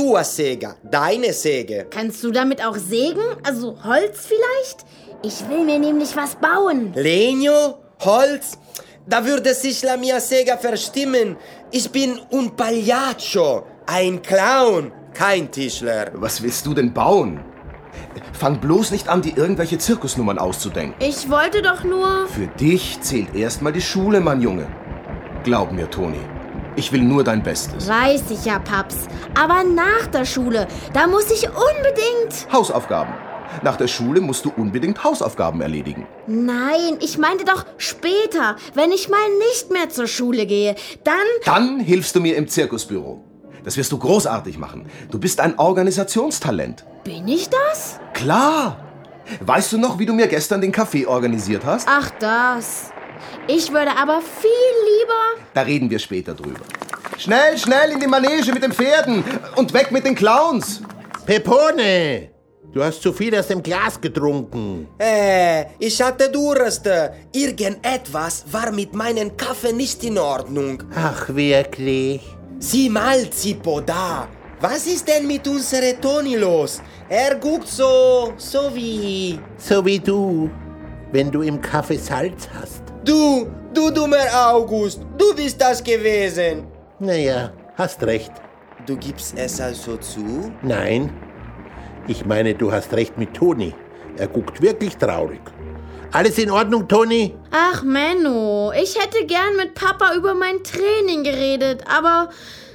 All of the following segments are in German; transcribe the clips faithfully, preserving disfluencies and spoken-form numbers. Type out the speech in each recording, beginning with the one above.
tua sega, deine Säge. Kannst du damit auch sägen? Also Holz vielleicht? Ich will mir nämlich was bauen. Legno? Holz? Da würde sich la mia sega verstimmen. Ich bin un pagliaccio, ein Clown, kein Tischler. Was willst du denn bauen? Fang bloß nicht an, dir irgendwelche Zirkusnummern auszudenken. Ich wollte doch nur... Für dich zählt erstmal die Schule, mein Junge. Glaub mir, Toni, ich will nur dein Bestes. Weiß ich ja, Paps. Aber nach der Schule, da muss ich unbedingt... Hausaufgaben. Nach der Schule musst du unbedingt Hausaufgaben erledigen. Nein, ich meinte doch später, wenn ich mal nicht mehr zur Schule gehe. Dann... Dann hilfst du mir im Zirkusbüro. Das wirst du großartig machen. Du bist ein Organisationstalent. Bin ich das? Klar. Weißt du noch, wie du mir gestern den Kaffee organisiert hast? Ach, das. Ich würde aber viel lieber... Da reden wir später drüber. Schnell, schnell in die Manege mit den Pferden und weg mit den Clowns. Pepone, du hast zu viel aus dem Glas getrunken. Äh, ich hatte Durst. Irgendetwas war mit meinem Kaffee nicht in Ordnung. Ach, wirklich? Sieh mal, Zippo, da. Was ist denn mit unserem Toni los? Er guckt so, so wie... So wie du, wenn du im Kaffee Salz hast. Du, du dummer August, du bist das gewesen. Naja, hast recht. Du gibst es also zu? Nein, ich meine, du hast recht mit Toni. Er guckt wirklich traurig. Alles in Ordnung, Toni? Ach, Menno, ich hätte gern mit Papa über mein Training geredet, aber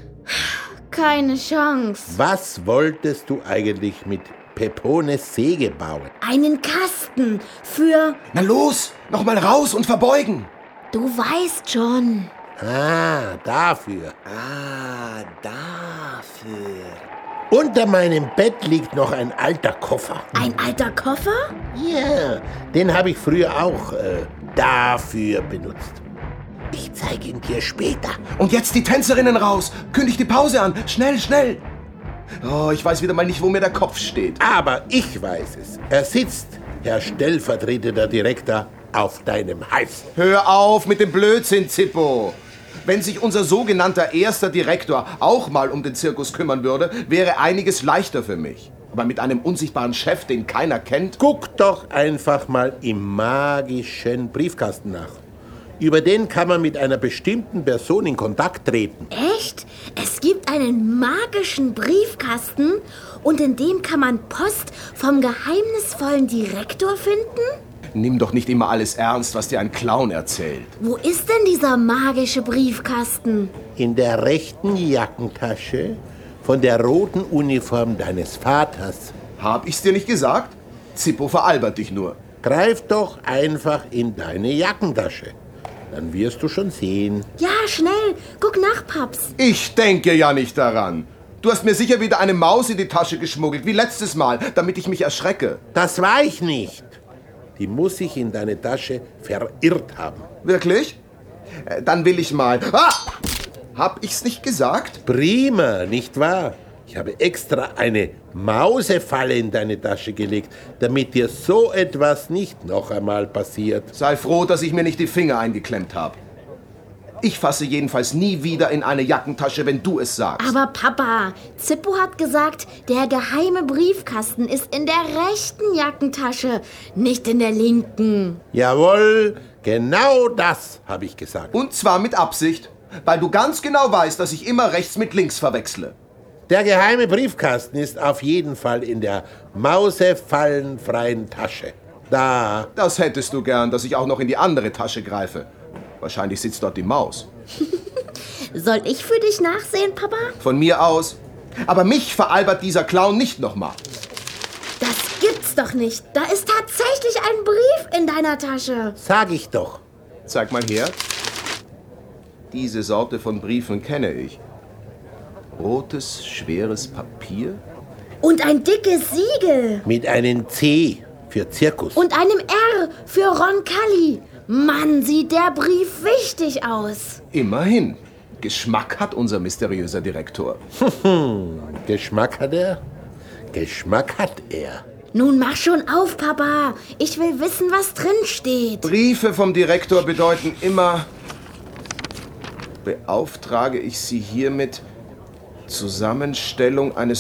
keine Chance. Was wolltest du eigentlich mit Pepones Säge bauen? Einen Kasten für... Na los, noch mal raus und verbeugen. Du weißt schon. Ah, dafür. Ah, dafür. Unter meinem Bett liegt noch ein alter Koffer. Ein alter Koffer? Ja, den habe ich früher auch äh, dafür benutzt. Ich zeige ihn dir später. Und jetzt die Tänzerinnen raus. Kündig die Pause an. Schnell, schnell. Oh, ich weiß wieder mal nicht, wo mir der Kopf steht. Aber ich weiß es. Er sitzt, Herr stellvertretender Direktor, auf deinem Hals. Hör auf mit dem Blödsinn, Zippo. Wenn sich unser sogenannter erster Direktor auch mal um den Zirkus kümmern würde, wäre einiges leichter für mich. Aber mit einem unsichtbaren Chef, den keiner kennt... Guck doch einfach mal im magischen Briefkasten nach. Über den kann man mit einer bestimmten Person in Kontakt treten. Echt? Es gibt einen magischen Briefkasten und in dem kann man Post vom geheimnisvollen Direktor finden? Nimm doch nicht immer alles ernst, was dir ein Clown erzählt. Wo ist denn dieser magische Briefkasten? In der rechten Jackentasche von der roten Uniform deines Vaters. Hab ich's dir nicht gesagt? Zippo veralbert dich nur. Greif doch einfach in deine Jackentasche. Dann wirst du schon sehen. Ja, schnell. Guck nach, Paps. Ich denke ja nicht daran. Du hast mir sicher wieder eine Maus in die Tasche geschmuggelt, wie letztes Mal, damit ich mich erschrecke. Das war ich nicht. Die muss sich in deine Tasche verirrt haben. Wirklich? Äh, Dann will ich mal... Ah! Hab ich's nicht gesagt? Prima, nicht wahr? Ich habe extra eine Mausefalle in deine Tasche gelegt, damit dir so etwas nicht noch einmal passiert. Sei froh, dass ich mir nicht die Finger eingeklemmt habe. Ich fasse jedenfalls nie wieder in eine Jackentasche, wenn du es sagst. Aber Papa, Zippo hat gesagt, der geheime Briefkasten ist in der rechten Jackentasche, nicht in der linken. Jawohl, genau das habe ich gesagt. Und zwar mit Absicht, weil du ganz genau weißt, dass ich immer rechts mit links verwechsle. Der geheime Briefkasten ist auf jeden Fall in der mausefallenfreien Tasche. Da. Das hättest du gern, dass ich auch noch in die andere Tasche greife. Wahrscheinlich sitzt dort die Maus. Soll ich für dich nachsehen, Papa? Von mir aus. Aber mich veralbert dieser Clown nicht nochmal. Das gibt's doch nicht. Da ist tatsächlich ein Brief in deiner Tasche. Sag ich doch. Zeig mal her. Diese Sorte von Briefen kenne ich. Rotes, schweres Papier. Und ein dickes Siegel. Mit einem C für Zirkus. Und einem R für Roncalli. Mann, sieht der Brief wichtig aus. Immerhin. Geschmack hat unser mysteriöser Direktor. Geschmack hat er? Geschmack hat er. Nun mach schon auf, Papa. Ich will wissen, was drin steht. Briefe vom Direktor bedeuten immer: Beauftrage ich Sie hiermit, Zusammenstellung eines